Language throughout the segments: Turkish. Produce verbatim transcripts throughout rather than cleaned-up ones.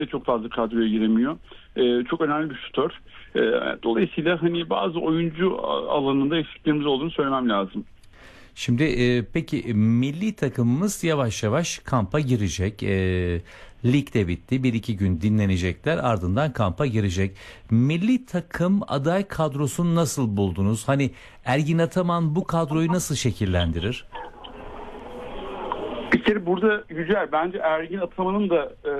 de çok fazla kadroya giremiyor. E, çok önemli bir şutör. E, dolayısıyla hani bazı oyuncu alanında eksiklerimiz olduğunu söylemem lazım. Şimdi e, peki milli takımımız yavaş yavaş kampa girecek. E, lig de bitti. Bir iki gün dinlenecekler. Ardından kampa girecek. Milli takım aday kadrosunu nasıl buldunuz? Hani Ergin Ataman bu kadroyu nasıl şekillendirir? Bir kere burada Yücel, bence Ergin Ataman'ın da e,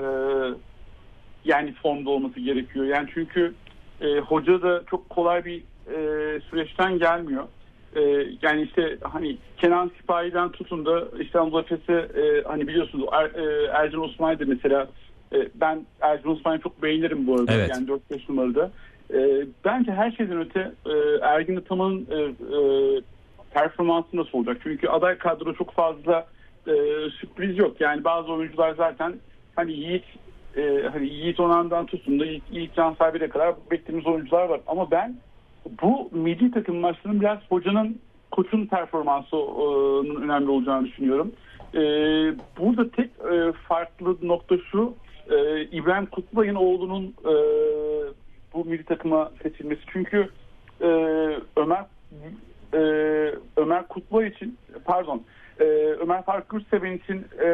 yani formda olması gerekiyor. Yani çünkü e, hoca da çok kolay bir e, süreçten gelmiyor. E, yani işte hani Kenan Sipahi'den tutun da İstanbul Efes'e e, hani biliyorsunuz er, e, Ercan Osman'ı da mesela e, ben Ercan Osman'ı çok beğenirim bu arada. Evet. Yani dört beş numarada. E, bence her şeyden öte e, Ergin Ataman'ın e, e, performansı nasıl olacak? Çünkü aday kadro çok fazla e, sürpriz yok. Yani bazı oyuncular zaten hani Yiğit e, hani Yiğit Onan'dan tutun da Yiğit, Yiğit Cansabi'ne kadar beklediğimiz oyuncular var. Ama ben bu milli takım maçlarının biraz hocanın, koçun performansının önemli olacağını düşünüyorum. E, burada tek e, farklı nokta şu, e, İbrahim Kutluay'ın oğlunun e, bu milli takıma seçilmesi. Çünkü e, Ömer e, Ömer Kutlay için pardon e, Ömer Faruk Gürseven için e,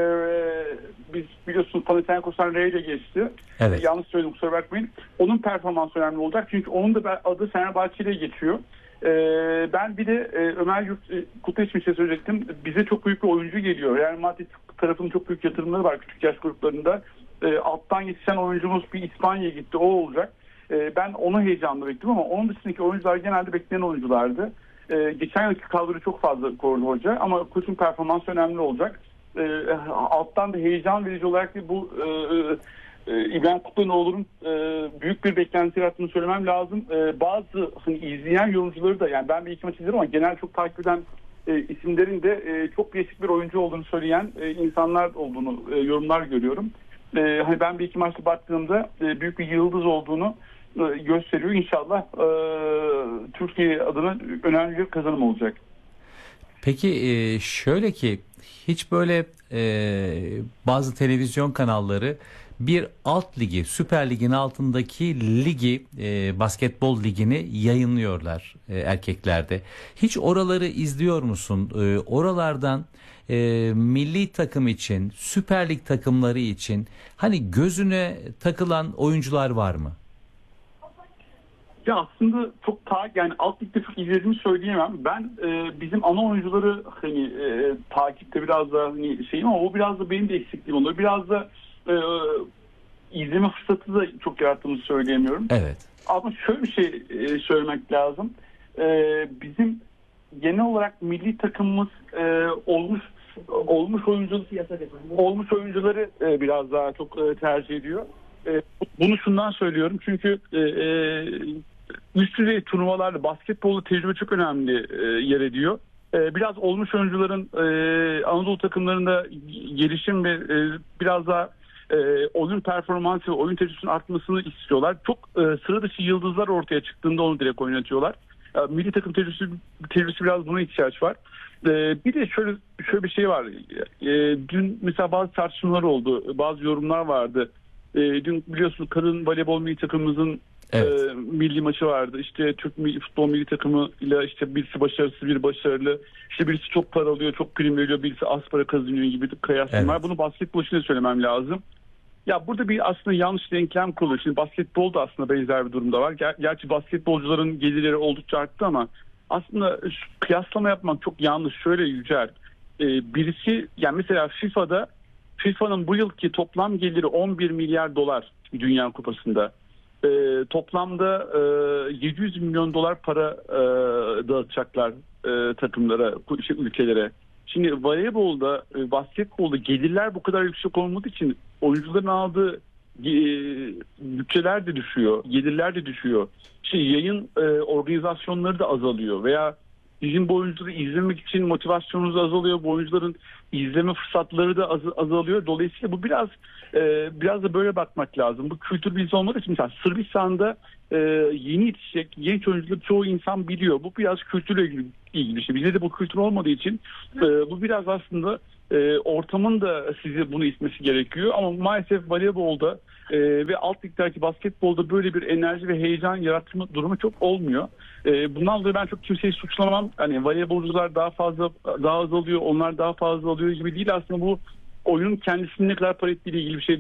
biz biliyorsunuz Panathinaikos'tan Rey'le geçti. Evet. Yanlış söyledim, kusura bakmayın. Onun performansı önemli olacak. Çünkü onun da adı Fenerbahçe ile geçiyor. Ee, ben bir de e, Ömer Yurt, e, Kutlu için bir şey söyleyecektim. Bize çok büyük bir oyuncu geliyor. Real Madrid tarafının çok büyük yatırımları var küçük yaş gruplarında. E, alttan yetişen oyuncumuz bir İspanya'ya gitti. O olacak. E, ben onu heyecanla bekliyorum ama onun dışındaki oyuncular genelde beklenen oyunculardı. E, geçen yılki kadroyu çok fazla korudu hoca ama koçun performansı önemli olacak. E, alttan da heyecan verici olarak bu e, e, İbrahim Kutluoğlu'nun e, büyük bir beklenti yarattığını söylemem lazım. E, bazı hani izleyen yorumcuları da, yani ben bir iki maç izlerim ama genel çok takip eden e, isimlerin de e, çok değişik bir oyuncu olduğunu söyleyen e, insanlar olduğunu e, yorumlar görüyorum. E, hani ben bir iki maçta baktığımda e, büyük bir yıldız olduğunu e, gösteriyor. İnşallah e, Türkiye adına önemli bir kazanım olacak. Peki e, şöyle ki hiç böyle e, bazı televizyon kanalları bir alt ligi, Süper Lig'in altındaki ligi, e, basketbol ligini yayınlıyorlar e, erkeklerde. Hiç oraları izliyor musun? E, oralardan e, milli takım için, Süper Lig takımları için hani gözüne takılan oyuncular var mı? Ya aslında çok ta yani alt ligde çok izlediğimi söyleyemem. Ben e, bizim ana oyuncuları hani e, takipte biraz da hani şeyim ama o biraz da benim de eksikliğim oluyor. Biraz da e, izleme fırsatı da çok yarattığımı söyleyemiyorum. Evet. Ama şöyle bir şey e, söylemek lazım. E, bizim genel olarak milli takımımız e, olmuş olmuş oyuncu olmuş oyuncuları e, biraz daha çok e, tercih ediyor. E, bunu şundan söylüyorum çünkü e, e, üst düzey turnuvalarda basketbolda tecrübe çok önemli e, yer ediyor. E, biraz olmuş oyuncuların e, Anadolu takımlarında gelişim ve e, biraz daha e, oyun performansı ve oyun tecrübesinin artmasını istiyorlar. Çok e, sıra dışı yıldızlar ortaya çıktığında onu direkt oynatıyorlar. E, milli takım tecrübesi, tecrübesi biraz buna ihtiyaç var. E, bir de şöyle şöyle bir şey var. E, dün mesela bazı tartışmalar oldu, bazı yorumlar vardı. E, dün biliyorsunuz kadın voleybol milli takımımızın Evet. e, milli maçı vardı. İşte Türk milli, futbol milli takımıyla işte birisi başarısız, biri başarılı. İşte birisi çok para alıyor, çok prim veriyor, birisi az para kazanıyor gibi kıyaslamalar. Evet. Bunu basketbol için de söylemem lazım. Ya burada bir aslında yanlış denklem kuruluyor. Şimdi basketbol da aslında benzer bir durumda var. Ger- gerçi basketbolcuların gelirleri oldukça arttı ama aslında şu kıyaslama yapmak çok yanlış. Şöyle Yücel, e, birisi yani mesela FIFA'da FIFA'nın bu yılki toplam geliri on bir milyar dolar Dünya Kupası'nda. E, toplamda e, yedi yüz milyon dolar para e, dağıtacaklar e, takımlara, şey, ülkelere. Şimdi voleybolda, e, basketbolda gelirler bu kadar yüksek olmadığı için oyuncuların aldığı e, bütçeler de düşüyor, gelirler de düşüyor. İşte yayın e, organizasyonları da azalıyor veya bizim bu oyuncuları izlemek için motivasyonumuz azalıyor. Bu oyuncuların izleme fırsatları da az, azalıyor. Dolayısıyla bu biraz e, biraz da böyle bakmak lazım. Bu kültür bizde olmadığı için mesela Sırbistan'da e, yeni yetişecek genç oyuncuları çoğu insan biliyor. Bu biraz kültürle ilgili, ilgili bir şey. Bizde de bu kültür olmadığı için e, bu biraz aslında e, ortamın da sizi bunu itmesi gerekiyor. Ama maalesef voleybolda e, ve alt ligdeki basketbolda böyle bir enerji ve heyecan yaratma durumu çok olmuyor. E, bundan dolayı ben çok kimseyi suçlamam. Hani voleybolcular daha fazla daha az alıyor, onlar daha fazla alıyor gibi değil. Aslında bu oyunun kendisinin ne kadar para ettiğiyle ilgili bir şey